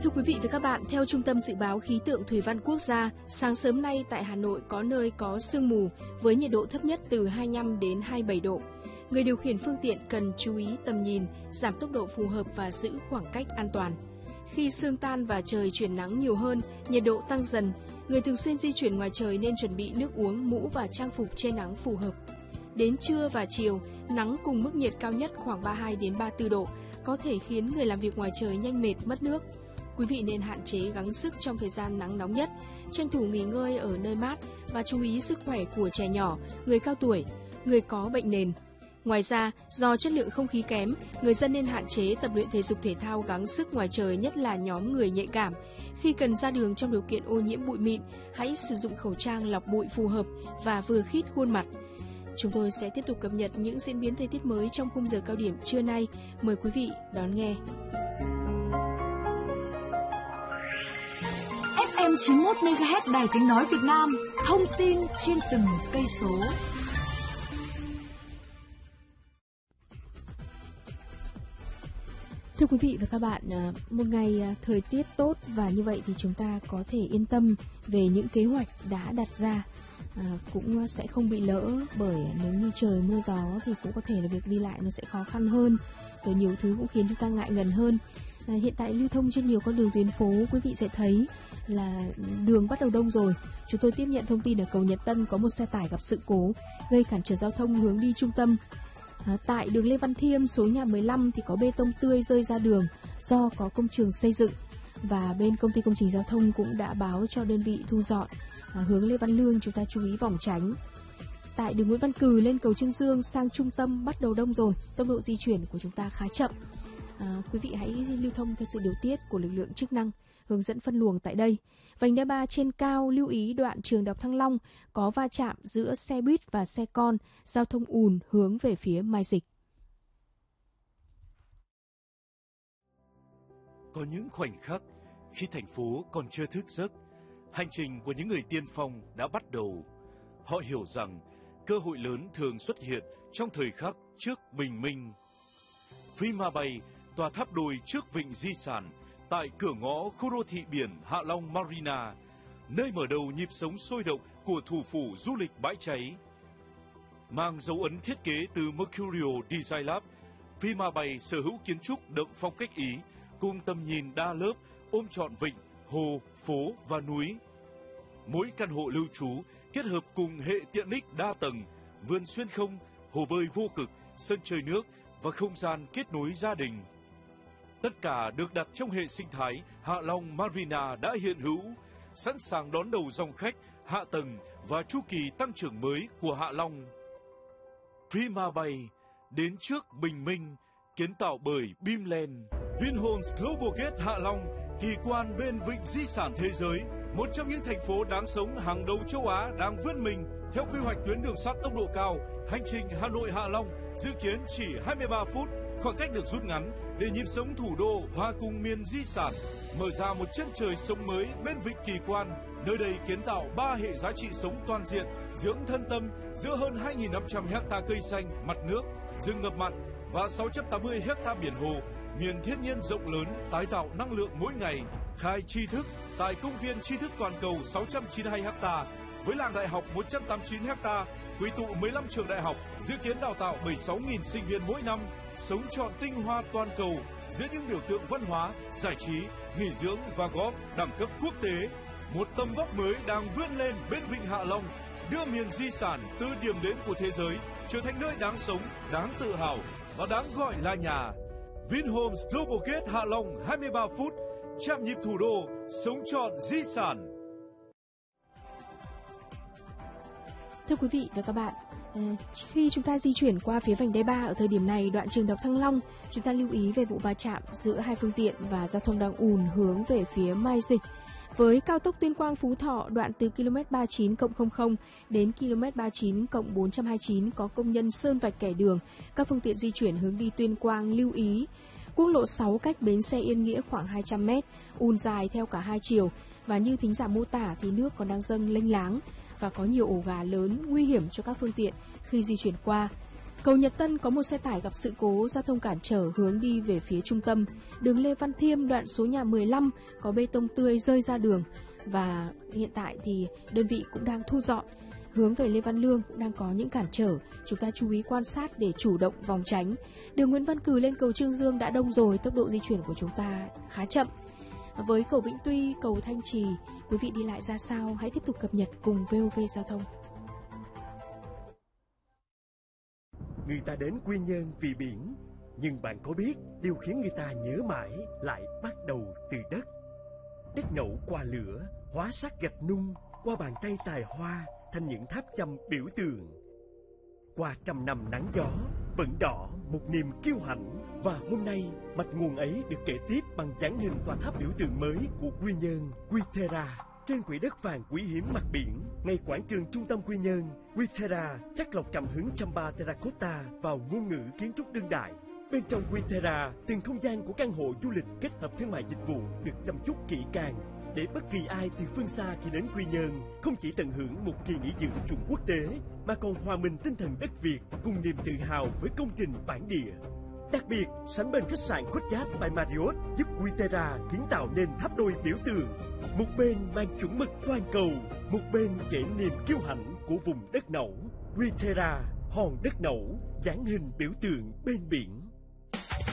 Thưa quý vị và các bạn, theo Trung tâm Dự báo Khí tượng Thủy văn Quốc gia, sáng sớm nay tại Hà Nội có nơi có sương mù với nhiệt độ thấp nhất từ 25 đến 27 độ. Người điều khiển phương tiện cần chú ý tầm nhìn, giảm tốc độ phù hợp và giữ khoảng cách an toàn. Khi sương tan và trời chuyển nắng nhiều hơn, nhiệt độ tăng dần, người thường xuyên di chuyển ngoài trời nên chuẩn bị nước uống, mũ và trang phục che nắng phù hợp. Đến trưa và chiều, nắng cùng mức nhiệt cao nhất khoảng 32 đến 34 độ có thể khiến người làm việc ngoài trời nhanh mệt, mất nước. Quý vị nên hạn chế gắng sức trong thời gian nắng nóng nhất, tranh thủ nghỉ ngơi ở nơi mát và chú ý sức khỏe của trẻ nhỏ, người cao tuổi, người có bệnh nền. Ngoài ra, do chất lượng không khí kém, người dân nên hạn chế tập luyện thể dục thể thao gắng sức ngoài trời, nhất là nhóm người nhạy cảm. Khi cần ra đường trong điều kiện ô nhiễm bụi mịn, hãy sử dụng khẩu trang lọc bụi phù hợp và vừa khít khuôn mặt. Chúng tôi sẽ tiếp tục cập nhật những diễn biến thời tiết mới trong khung giờ cao điểm trưa nay. Mời quý vị đón nghe. FM 91 MHz Đài Tiếng nói Việt Nam, thông tin trên từng cây số. Thưa quý vị và các bạn, một ngày thời tiết tốt và như vậy thì chúng ta có thể yên tâm về những kế hoạch đã đặt ra. Cũng sẽ không bị lỡ, bởi nếu như trời mưa gió thì cũng có thể là việc đi lại nó sẽ khó khăn hơn, rồi nhiều thứ cũng khiến chúng ta ngại ngần hơn. Hiện tại lưu thông trên nhiều con đường tuyến phố, quý vị sẽ thấy là đường bắt đầu đông rồi. Chúng tôi tiếp nhận thông tin ở cầu Nhật Tân có một xe tải gặp sự cố gây cản trở giao thông hướng đi trung tâm. Tại đường Lê Văn Thiêm số nhà 15 thì có bê tông tươi rơi ra đường do có công trường xây dựng, và bên công ty công trình giao thông cũng đã báo cho đơn vị thu dọn. Hướng Lê Văn Lương chúng ta chú ý vòng tránh. Tại đường Nguyễn Văn Cừ lên cầu Trương Dương sang trung tâm bắt đầu đông rồi, tốc độ di chuyển của chúng ta khá chậm. Quý vị hãy lưu thông theo sự điều tiết của lực lượng chức năng, hướng dẫn phân luồng tại đây. Vành đai 3 trên cao lưu ý đoạn trường Đại học Thăng Long có va chạm giữa xe buýt và xe con, giao thông ùn hướng về phía Mai Dịch. Có những khoảnh khắc khi thành phố còn chưa thức giấc, hành trình của những người tiên phong đã bắt đầu. Họ hiểu rằng cơ hội lớn thường xuất hiện trong thời khắc trước bình minh. Prima Bay, tòa tháp đôi trước vịnh di sản, tại cửa ngõ khu đô thị biển Hạ Long Marina, nơi mở đầu nhịp sống sôi động của thủ phủ du lịch bãi cháy. Mang dấu ấn thiết kế từ Mercurio Design Lab, Prima Bay sở hữu kiến trúc đậm phong cách Ý, cùng tầm nhìn đa lớp ôm trọn vịnh, hồ, phố và núi. Mỗi căn hộ lưu trú kết hợp cùng hệ tiện ích đa tầng, vườn xuyên không, hồ bơi vô cực, sân chơi nước và không gian kết nối gia đình. Tất cả được đặt trong hệ sinh thái Hạ Long Marina đã hiện hữu, sẵn sàng đón đầu dòng khách, hạ tầng và chu kỳ tăng trưởng mới của Hạ Long. Prima Bay, đến trước bình minh, kiến tạo bởi Bimland. Vinhomes Global Gate Hạ Long, kỳ quan bên vịnh di sản thế giới, một trong những thành phố đáng sống hàng đầu châu Á đang vươn mình theo quy hoạch tuyến đường sắt tốc độ cao. Hành trình Hà Nội Hạ Long dự kiến chỉ 23 phút, khoảng cách được rút ngắn để nhịp sống thủ đô hòa cùng miền di sản, mở ra một chân trời sống mới bên vịnh kỳ quan. Nơi đây kiến tạo 3 hệ giá trị sống toàn diện, dưỡng thân tâm giữa hơn 2.500 ha cây xanh, mặt nước, rừng ngập mặn và 680 ha biển hồ, miền thiên nhiên rộng lớn, tái tạo năng lượng mỗi ngày. Khai tri thức tại công viên tri thức toàn cầu 692 ha, với làng đại học 189 ha, quy tụ 15 trường đại học, dự kiến đào tạo 76.000 sinh viên mỗi năm, sống trọn tinh hoa toàn cầu giữa những biểu tượng văn hóa, giải trí, nghỉ dưỡng và golf đẳng cấp quốc tế. Một tầm vóc mới đang vươn lên bên vịnh Hạ Long, đưa miền di sản từ điểm đến của thế giới trở thành nơi đáng sống, đáng tự hào và đáng gọi là nhà. Vinhomes Global Gate Hạ Long 23 phút, chạm nhịp thủ đô, sống trọn di sản. Thưa quý vị và các bạn, khi chúng ta di chuyển qua phía vành đai 3 ở thời điểm này, đoạn trường Đại học Thăng Long, chúng ta lưu ý về vụ va chạm giữa hai phương tiện và giao thông đang ùn hướng về phía Mai Dịch. Với cao tốc Tuyên Quang - Phú Thọ đoạn từ km 39+00 đến km 39+429 có công nhân sơn vạch kẻ đường, các phương tiện di chuyển hướng đi Tuyên Quang lưu ý. Quốc lộ 6 cách bến xe Yên Nghĩa khoảng 200 m, ùn dài theo cả hai chiều, và như thính giả mô tả thì nước còn đang dâng lênh láng và có nhiều ổ gà lớn nguy hiểm cho các phương tiện khi di chuyển qua. Cầu Nhật Tân có một xe tải gặp sự cố giao thông cản trở hướng đi về phía trung tâm. Đường Lê Văn Thiêm đoạn số nhà 15 có bê tông tươi rơi ra đường và hiện tại thì đơn vị cũng đang thu dọn. Hướng về Lê Văn Lương cũng đang có những cản trở, chúng ta chú ý quan sát để chủ động phòng tránh. Đường Nguyễn Văn Cừ lên cầu Trương Dương đã đông rồi, tốc độ di chuyển của chúng ta khá chậm. Với cầu Vĩnh Tuy, cầu Thanh Trì, quý vị đi lại ra sao? Hãy tiếp tục cập nhật cùng VOV Giao thông. Người ta đến Quy Nhơn vì biển, nhưng bạn có biết điều khiến người ta nhớ mãi lại bắt đầu từ đất. Đất nậu qua lửa, hóa sắc gạch nung, qua bàn tay tài hoa thành những tháp chăm biểu tượng. Qua trăm năm nắng gió, vẫn đỏ một niềm kiêu hãnh. Và hôm nay, mạch nguồn ấy được kể tiếp bằng dáng hình tòa tháp biểu tượng mới của Quy Nhơn, Quy Terra. Trên quỹ đất vàng quý hiếm mặt biển, ngay quảng trường trung tâm Quy Nhơn, Quy Terra chắc lọc cảm hứng Chamba Terracotta vào ngôn ngữ kiến trúc đương đại. Bên trong Quy Terra, từng không gian của căn hộ du lịch kết hợp thương mại dịch vụ được chăm chút kỹ càng, để bất kỳ ai từ phương xa khi đến Quy Nhơn không chỉ tận hưởng một kỳ nghỉ dưỡng chuẩn quốc tế, mà còn hòa mình tinh thần đất Việt cùng niềm tự hào với công trình bản địa. Đặc biệt, sánh bên khách sạn Courtyard by Marriott giúp Quy Terra kiến tạo nên tháp đôi biểu tượng. Một bên mang chuẩn mực toàn cầu, một bên kể niềm kiêu hãnh của vùng đất nẩu. Quy Terra, hòn đất nẩu, dáng hình biểu tượng bên biển.